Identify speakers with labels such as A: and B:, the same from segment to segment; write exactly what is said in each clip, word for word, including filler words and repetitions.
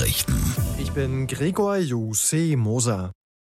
A: Nachrichten.
B: Ich bin Gregor Jussi Moser.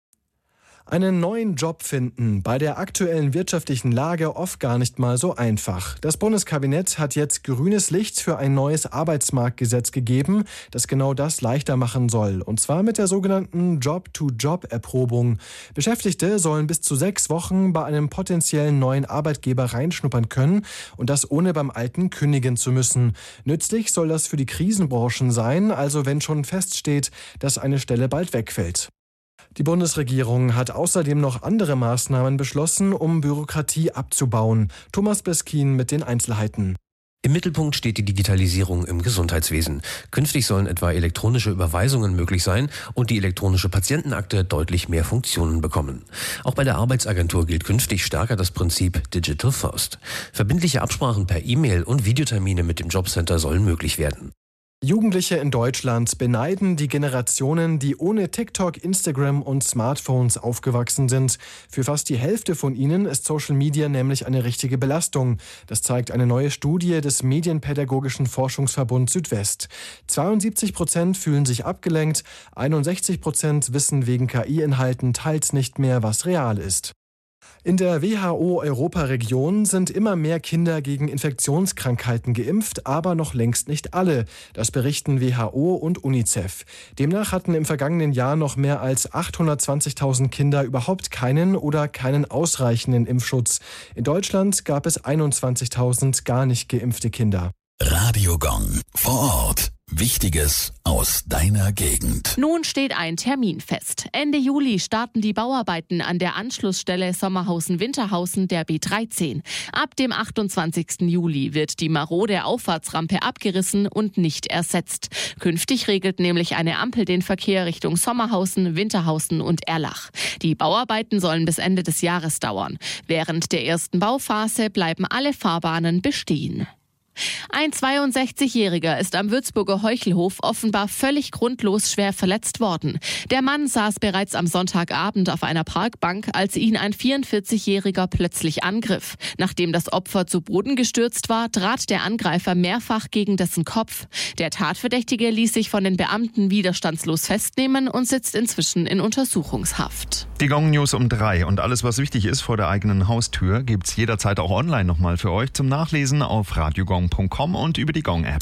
B: Einen neuen Job finden, bei der aktuellen wirtschaftlichen Lage oft gar nicht mal so einfach. Das Bundeskabinett hat jetzt grünes Licht für ein neues Arbeitsmarktgesetz gegeben, das genau das leichter machen soll. Und zwar mit der sogenannten Job-to-Job-Erprobung. Beschäftigte sollen bis zu sechs Wochen bei einem potenziellen neuen Arbeitgeber reinschnuppern können und das ohne beim alten kündigen zu müssen. Nützlich soll das für die Krisenbranchen sein, also wenn schon feststeht, dass eine Stelle bald wegfällt. Die Bundesregierung hat außerdem noch andere Maßnahmen beschlossen, um Bürokratie abzubauen. Thomas Beskin mit den Einzelheiten.
C: Im Mittelpunkt steht die Digitalisierung im Gesundheitswesen. Künftig sollen etwa elektronische Überweisungen möglich sein und die elektronische Patientenakte deutlich mehr Funktionen bekommen. Auch bei der Arbeitsagentur gilt künftig stärker das Prinzip Digital First. Verbindliche Absprachen per E-Mail und Videotermine mit dem Jobcenter sollen möglich werden.
B: Jugendliche in Deutschland beneiden die Generationen, die ohne TikTok, Instagram und Smartphones aufgewachsen sind. Für fast die Hälfte von ihnen ist Social Media nämlich eine richtige Belastung. Das zeigt eine neue Studie des Medienpädagogischen Forschungsverbund Südwest. zweiundsiebzig Prozent fühlen sich abgelenkt, einundsechzig Prozent wissen wegen K I-Inhalten teils nicht mehr, was real ist. In der W H O-Europaregion sind immer mehr Kinder gegen Infektionskrankheiten geimpft, aber noch längst nicht alle. Das berichten W H O und UNICEF. Demnach hatten im vergangenen Jahr noch mehr als achthundertzwanzigtausend Kinder überhaupt keinen oder keinen ausreichenden Impfschutz. In Deutschland gab es einundzwanzigtausend gar nicht geimpfte Kinder.
A: Radio Gong vor Ort. Wichtiges aus deiner Gegend.
D: Nun steht ein Termin fest. Ende Juli starten die Bauarbeiten an der Anschlussstelle Sommerhausen-Winterhausen der B dreizehn. Ab dem achtundzwanzigsten Juli wird die marode Auffahrtsrampe abgerissen und nicht ersetzt. Künftig regelt nämlich eine Ampel den Verkehr Richtung Sommerhausen, Winterhausen und Erlach. Die Bauarbeiten sollen bis Ende des Jahres dauern. Während der ersten Bauphase bleiben alle Fahrbahnen bestehen. Ein zweiundsechzigjähriger ist am Würzburger Heuchelhof offenbar völlig grundlos schwer verletzt worden. Der Mann saß bereits am Sonntagabend auf einer Parkbank, als ihn ein vierundvierzigjähriger plötzlich angriff. Nachdem das Opfer zu Boden gestürzt war, trat der Angreifer mehrfach gegen dessen Kopf. Der Tatverdächtige ließ sich von den Beamten widerstandslos festnehmen und sitzt inzwischen in Untersuchungshaft.
E: Die Gong News um drei und alles, was wichtig ist vor der eigenen Haustür, gibt's jederzeit auch online nochmal für euch zum Nachlesen auf radiogong punkt com und über die Gong-App.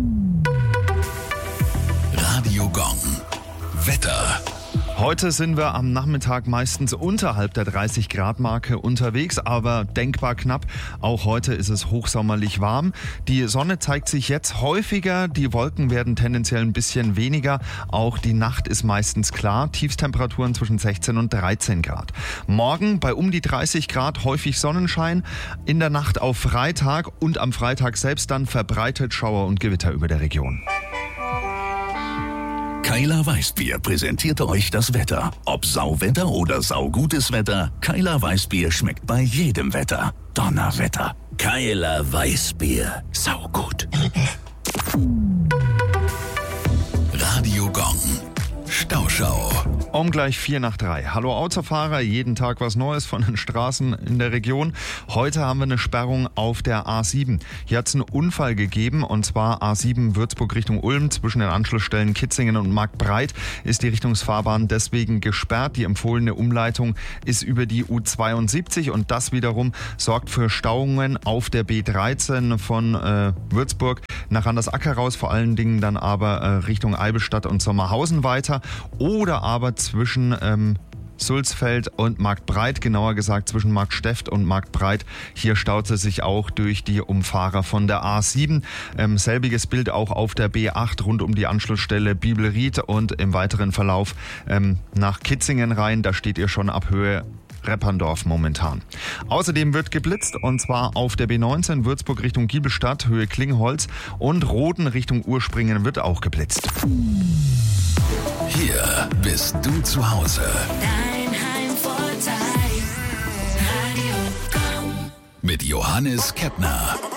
A: Radio Gong. Wetter.
E: Heute sind wir am Nachmittag meistens unterhalb der dreißig Grad Marke unterwegs, aber denkbar knapp. Auch heute ist es hochsommerlich warm. Die Sonne zeigt sich jetzt häufiger, die Wolken werden tendenziell ein bisschen weniger. Auch die Nacht ist meistens klar. Tiefstemperaturen zwischen sechzehn und dreizehn Grad. Morgen bei um die dreißig Grad häufig Sonnenschein. In der Nacht auf Freitag und am Freitag selbst dann verbreitet Schauer und Gewitter über der Region.
A: Keiler Weißbier präsentierte euch das Wetter. Ob Sauwetter oder saugutes Wetter, Keiler Weißbier schmeckt bei jedem Wetter. Donnerwetter. Keiler Weißbier. Saugut. Radio Gong. Stauschau.
E: Um gleich vier nach drei. Hallo Autofahrer, jeden Tag was Neues von den Straßen in der Region. Heute haben wir eine Sperrung auf der A sieben. Hier hat es einen Unfall gegeben und zwar A sieben Würzburg Richtung Ulm. Zwischen den Anschlussstellen Kitzingen und Marktbreit ist die Richtungsfahrbahn deswegen gesperrt. Die empfohlene Umleitung ist über die U zweiundsiebzig und das wiederum sorgt für Stauungen auf der B dreizehn von äh, Würzburg nach Randersacker raus, vor allen Dingen dann aber äh, Richtung Eibenstadt und Sommerhausen weiter oder aber zwischen ähm, Sulzfeld und Marktbreit, genauer gesagt zwischen Marktsteft und Marktbreit. Hier staut es sich auch durch die Umfahrer von der A sieben. Ähm, selbiges Bild auch auf der B acht rund um die Anschlussstelle Bibelried und im weiteren Verlauf ähm, nach Kitzingen rein. Da steht ihr schon ab Höhe Repperndorf momentan. Außerdem wird geblitzt und zwar auf der B neunzehn Würzburg Richtung Giebelstadt, Höhe Klingholz und Roden Richtung Urspringen wird auch geblitzt.
A: Hier bist du zu Hause.
F: Dein Heimvorteil. Radio Gong.
A: Mit Johannes Keppner.